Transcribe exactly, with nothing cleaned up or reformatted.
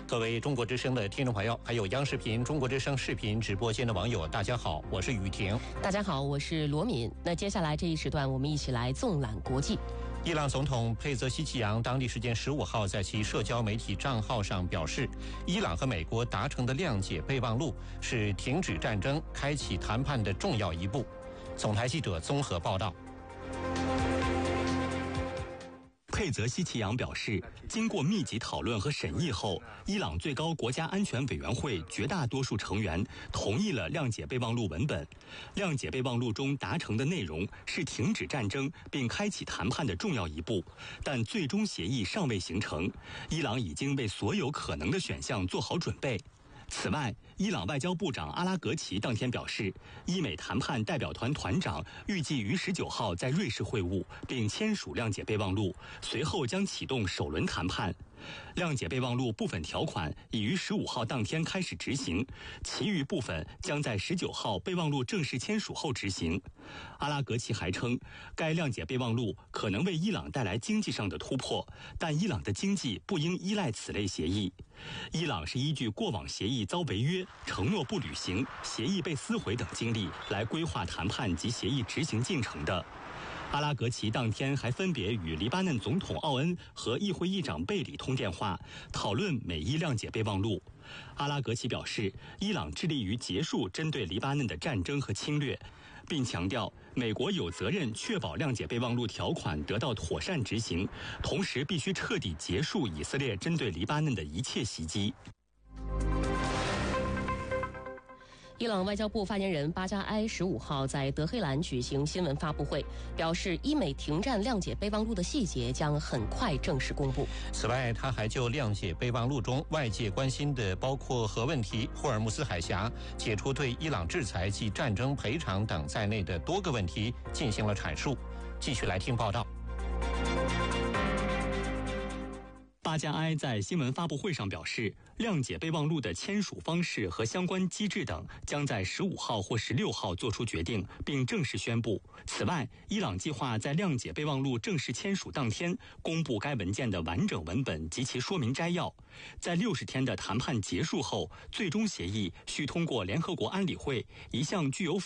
各位中国之声的听众朋友，还有央视频中国之声视频直播间的网友，大家好，我是雨婷。 大家好，我是罗敏。那接下来这一时段，我们一起来纵览国际。 伊朗总统佩泽希奇扬当地时间十五号在其社交媒体账号上表示，伊朗和美国达成的谅解备忘录是停止战争、开启谈判的重要一步。总台记者综合报道。 佩泽希奇扬表示，经过密集讨论和审议后，伊朗最高国家安全委员会绝大多数成员同意了谅解备忘录文本。谅解备忘录中达成的内容是停止战争并开启谈判的重要一步，但最终协议尚未形成。伊朗已经为所有可能的选项做好准备。此外，伊朗外交部长阿拉格齐当天表示，伊美谈判代表团团长预计于十九号在瑞士会晤，并签署谅解备忘录，随后将启动首轮谈判。谅解备忘录部分条款已于十五号当天开始执行，其余部分将在十九号备忘录正式签署后执行。阿拉格齐还称，该谅解备忘录可能为伊朗带来经济上的突破，但伊朗的经济不应依赖此类协议。伊朗是依据过往协议遭违约、承诺不履行、协议被撕毁等经历来规划谈判及协议执行进程的。阿拉格齐当天还分别与黎巴嫩总统奥恩和议会议长贝里通电话，讨论美伊谅解备忘录。阿拉格齐表示，伊朗致力于结束针对黎巴嫩的战争和侵略，并强调美国有责任确保谅解备忘录条款得到妥善执行，同时必须彻底结束以色列针对黎巴嫩的一切袭击。 伊朗外交部发言人巴加埃十五号在德黑兰举行新闻发布会，表示伊美停战谅解备忘录的细节将很快正式公布。 此外，他还就谅解备忘录中外界关心的包括核问题、霍尔木斯海峡、解除对伊朗制裁及战争赔偿等在内的多个问题进行了阐述。继续来听报道。 巴加埃在新闻发布会上表示，谅解备忘录的签署方式和相关机制等将在十五号或十六号做出决定，并正式宣布。此外，伊朗计划在谅解备忘录正式签署当天公布该文件的完整文本及其说明摘要。在六十天的谈判结束后，最终协议需通过联合国安理会一项具有